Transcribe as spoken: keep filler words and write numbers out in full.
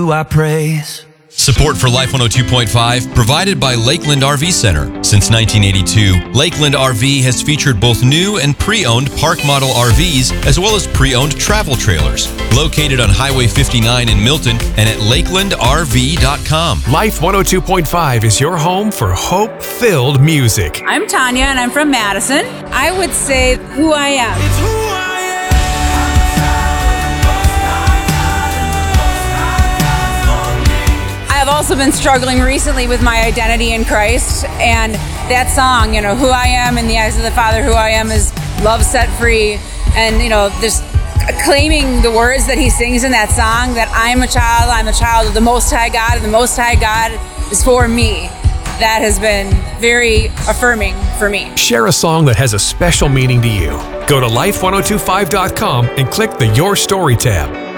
who I praise. Support for Life one oh two point five provided by Lakeland R V Center. Since nineteen eighty-two, Lakeland R V has featured both new and pre-owned park model R Vs as well as pre-owned travel trailers. Located on Highway fifty-nine in Milton and at lakeland r v dot com. Life one oh two point five is your home for hope-filled music. I'm Tanya and I'm from Madison. I would say Who I Am. It's who I I've also been struggling recently with my identity in Christ, and that song, you know, Who I Am in the eyes of the Father, who I am is love set free, and, you know, just claiming the words that he sings in that song, that I'm a child, I'm a child of the Most High God, and the Most High God is for me. That has been very affirming for me. Share a song that has a special meaning to you. Go to life ten twenty-five dot com and click the Your Story tab.